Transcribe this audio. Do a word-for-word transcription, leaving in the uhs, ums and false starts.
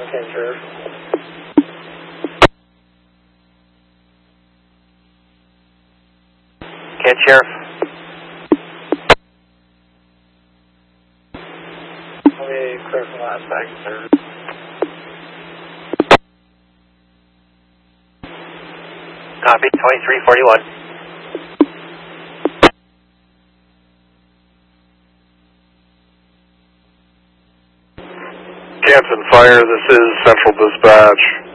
ten, Sheriff. Kent, Sheriff. Let me clear from last back, sir. Copy, twenty-three forty-one. Canton Fire, this is Central Dispatch.